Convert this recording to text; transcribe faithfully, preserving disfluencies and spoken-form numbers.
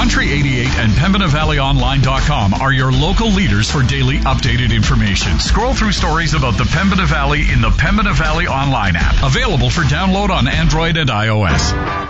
Country eighty-eight and Pembina Valley Online dot com are your local leaders for daily updated information. Scroll through stories about the Pembina Valley in the Pembina Valley Online app, available for download on Android and iOS.